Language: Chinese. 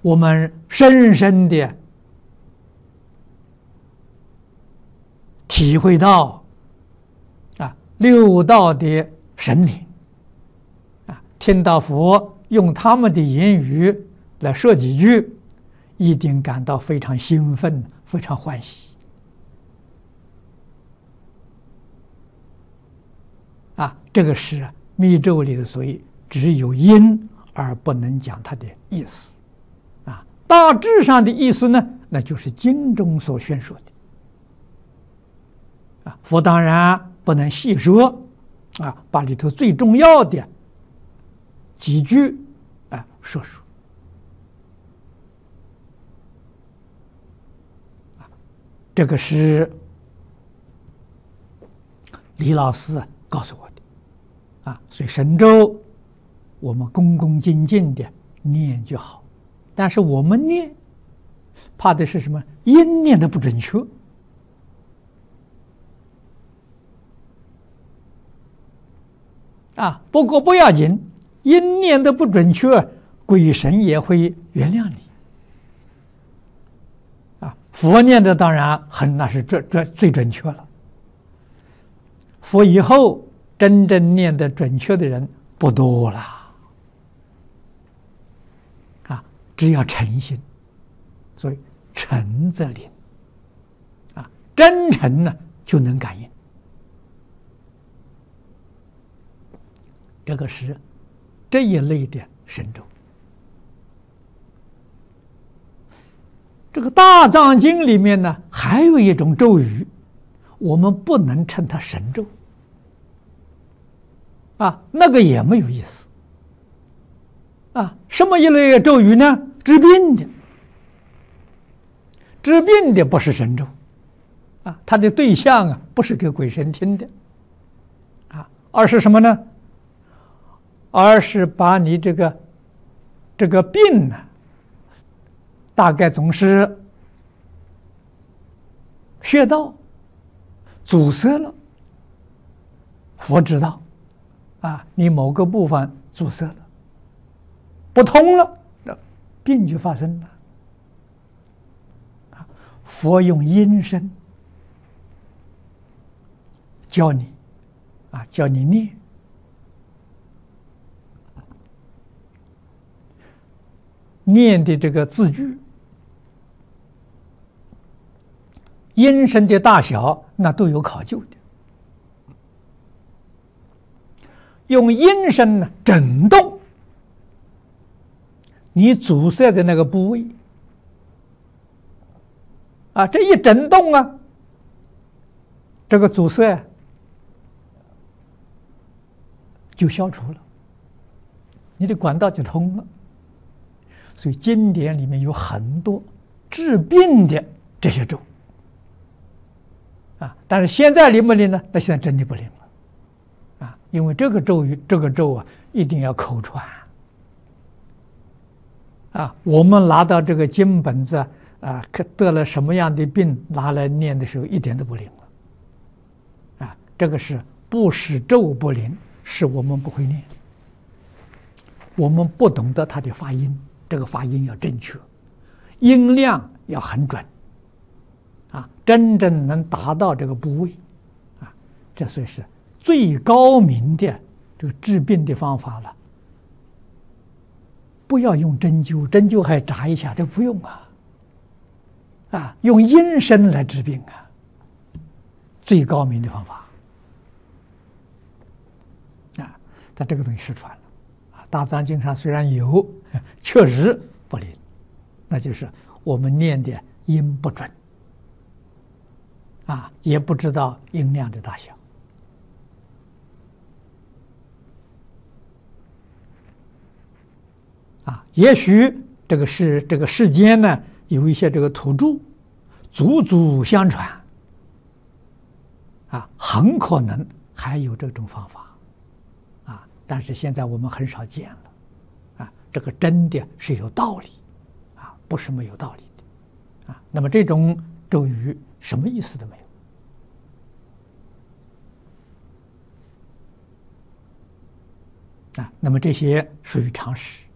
我们深深的体会到六道的神灵听到佛用他们的言语来说几句，一定感到非常兴奋，非常欢喜这个是密咒里的所谓只有音而不能讲它的意思大致上的意思呢，那就是经中所宣说的佛当然不能细说把里头最重要的几句说说这个是李老师告诉我的所以神咒我们恭恭敬敬的念就好，但是我们念怕的是什么？音念的不准确不过不要紧，音念的不准确，鬼神也会原谅你佛念的当然那是最准确了。佛以后真正念的准确的人不多了只要诚心，所以诚则灵真诚呢就能感应。这个是这一类的神咒。这个大藏经里面呢，还有一种咒语，我们不能称它神咒那个也没有意思什么一类咒语呢？治病的，治病的不是神咒它的对象不是给鬼神听的而是什么呢？而是把你这个病呢大概总是穴道阻塞了，佛知道你某个部分阻塞了，不通了，病就发生了佛用音声教你教你念的这个字句，音声的大小那都有考究的。用音声呢震动你阻塞的那个部位这一震动这个阻塞就消除了，你的管道就通了。所以经典里面有很多治病的这些咒但是现在灵不灵呢？那现在真的不灵了因为这个咒语一定要口传我们拿到这个经本子得了什么样的病拿来念的时候一点都不灵了这个是不是咒不灵，是我们不会念，我们不懂得它的发音，这个发音要正确，音量要很准真正能达到这个部位这算是最高明的这个治病的方法了。不要用针灸，针灸还扎一下，这不用用音声来治病最高明的方法但这个东西失传了大藏经上虽然有，确实不灵，那就是我们念的音不准也不知道音量的大小也许这个世间呢有一些这个土著祖祖相传很可能还有这种方法但是现在我们很少见了这个真的是有道理不是没有道理的那么这种咒语什么意思都没有那么这些属于常识